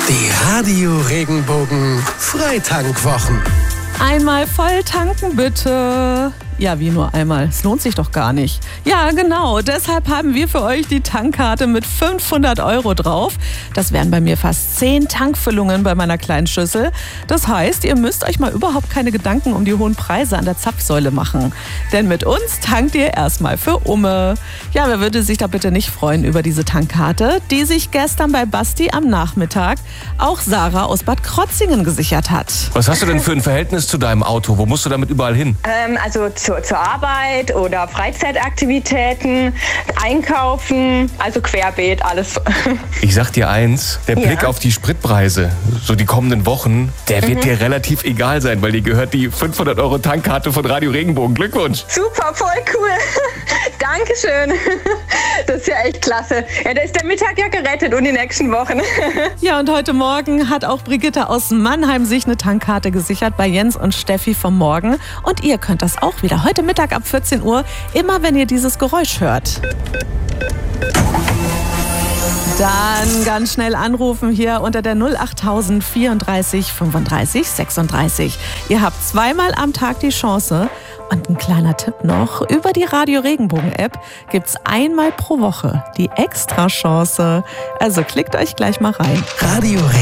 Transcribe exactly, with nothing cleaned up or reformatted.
Die Radio Regenbogen Freitankwwochen. Einmal voll tanken bitte. Ja, wie nur einmal? Es lohnt sich doch gar nicht. Ja, genau. Deshalb haben wir für euch die Tankkarte mit fünfhundert Euro drauf. Das wären bei mir fast zehn Tankfüllungen bei meiner kleinen Schüssel. Das heißt, ihr müsst euch mal überhaupt keine Gedanken um die hohen Preise an der Zapfsäule machen. Denn mit uns tankt ihr erstmal für Umme. Ja, wer würde sich da bitte nicht freuen über diese Tankkarte, die sich gestern bei Basti am Nachmittag auch Sarah aus Bad Krotzingen gesichert hat. Was hast du denn für ein Verhältnis zu deinem Auto? Wo musst du damit überall hin? Ähm, also zur, zur Arbeit oder Freizeitaktivitäten, einkaufen, also querbeet, alles. Ich sag dir eins, der Ja. Blick auf die Spritpreise, so die kommenden Wochen, der wird Mhm. dir relativ egal sein, weil dir gehört die fünfhundert Euro Tankkarte von Radio Regenbogen. Glückwunsch! Super, voll cool. Dankeschön. Das ist ja echt klasse. Ja, da ist der Mittag ja gerettet und die nächsten Wochen. Ja, und heute Morgen hat auch Brigitte aus Mannheim sich eine Tankkarte gesichert bei Jens und Steffi vom Morgen. Und ihr könnt das auch wieder heute Mittag ab vierzehn Uhr, immer wenn ihr dieses Geräusch hört. Dann ganz schnell anrufen hier unter der null achttausend vierunddreißig fünfunddreißig sechsunddreißig. Ihr habt zweimal am Tag die Chance. Und ein kleiner Tipp noch, über die Radio Regenbogen App gibt's einmal pro Woche die Extrachance. Also klickt euch gleich mal rein. Radio